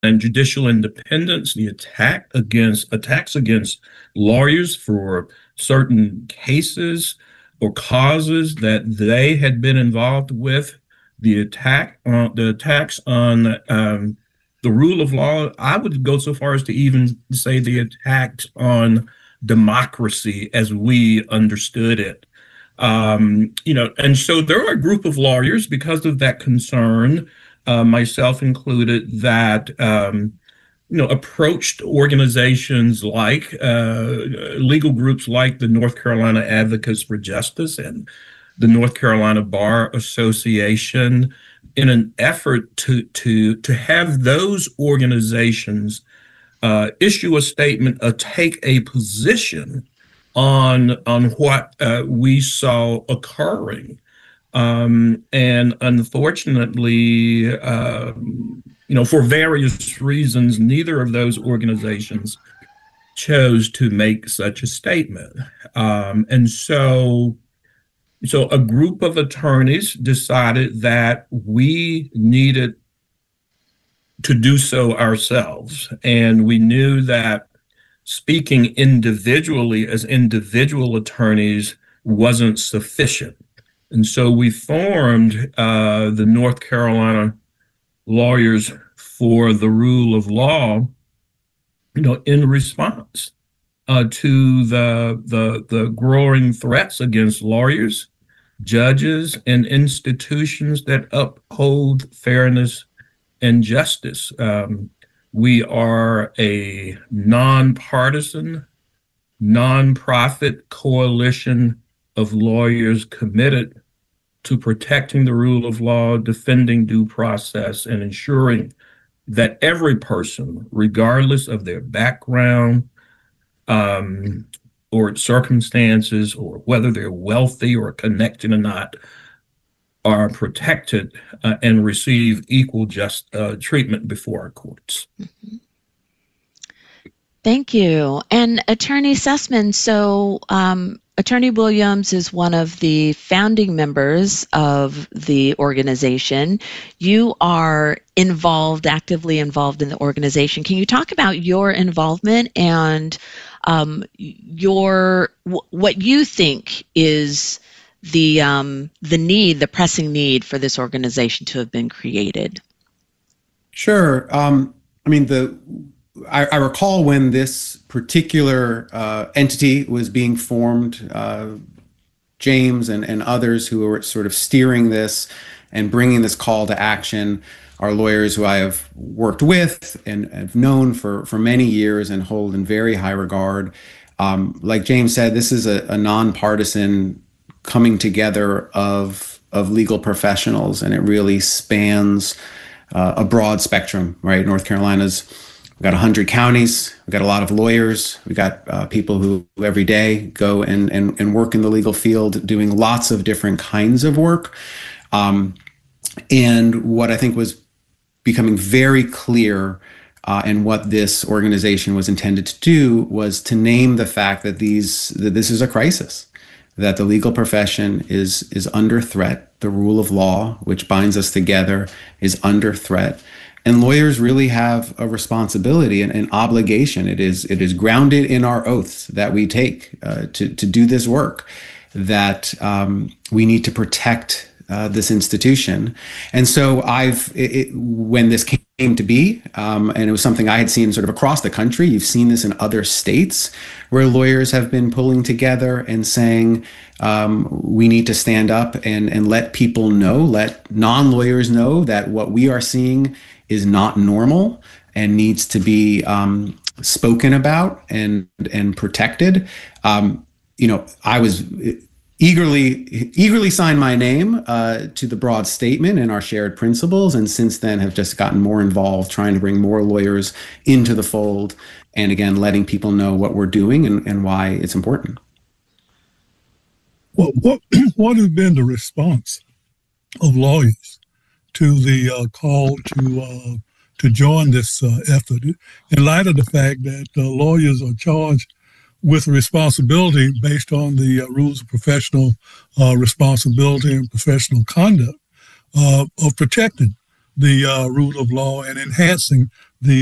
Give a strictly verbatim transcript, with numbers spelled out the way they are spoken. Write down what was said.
and judicial independence, the attack against attacks against lawyers for certain cases or causes that they had been involved with, the attack on the attacks on um, the rule of law. I would go so far as to even say the attacks on democracy as we understood it. Um, you know, and so there are a group of lawyers because of that concern, uh, myself included, that um, you know approached organizations like uh, legal groups like the North Carolina Advocates for Justice and the North Carolina Bar Association in an effort to to to have those organizations uh, issue a statement, uh, take a position on on what uh, we saw occurring. Um, and unfortunately, um, you know, for various reasons, neither of those organizations chose to make such a statement. Um, and so, so a group of attorneys decided that we needed to do so ourselves. And we knew that speaking individually as individual attorneys wasn't sufficient. And so we formed uh, the North Carolina Lawyers for the Rule of Law, you know, in response uh, to the, the, the growing threats against lawyers, judges, and institutions that uphold fairness and justice. Um, We are a nonpartisan, nonprofit coalition of lawyers committed to protecting the rule of law, defending due process, and ensuring that every person, regardless of their background um, or circumstances, or whether they're wealthy or connected or not, are protected uh, and receive equal just uh, treatment before our courts. Mm-hmm. Thank you. And Attorney Sussman, so um, Attorney Williams is one of the founding members of the organization. You are involved, actively involved in the organization. Can you talk about your involvement and um, your w- what you think is the um, the need, the pressing need for this organization to have been created? Sure. Um, I mean, the I, I recall when this particular uh, entity was being formed, uh, James and, and others who were sort of steering this and bringing this call to action are lawyers who I have worked with and have known for, for many years and hold in very high regard. Um, like James said, this is a, a nonpartisan coming together of of legal professionals, and it really spans uh, a broad spectrum, right? North Carolina's, we've got one hundred counties, we've got a lot of lawyers, we've got uh, people who every day go and, and, and work in the legal field doing lots of different kinds of work. Um, and what I think was becoming very clear uh, and what this organization was intended to do was to name the fact that these that this is a crisis, that the legal profession is is under threat. The rule of law, which binds us together, is under threat. And lawyers really have a responsibility and an obligation. It is it is grounded in our oaths that we take uh, to, to do this work, that um, we need to protect uh, this institution. And so I've, it, it, when this came to be, um, and it was something I had seen sort of across the country, you've seen this in other states where lawyers have been pulling together and saying, um, we need to stand up and, and let people know, let non-lawyers know that what we are seeing is not normal and needs to be um, spoken about and and protected. Um, you know, I was eagerly eagerly signed my name uh, to the broad statement and our shared principles, and since then have just gotten more involved, trying to bring more lawyers into the fold, and again, letting people know what we're doing and, and why it's important. Well, what what has been the response of lawyers to the uh, call to uh, to join this uh, effort, in light of the fact that uh, lawyers are charged with responsibility based on the uh, rules of professional uh, responsibility and professional conduct uh, of protecting the uh, rule of law and enhancing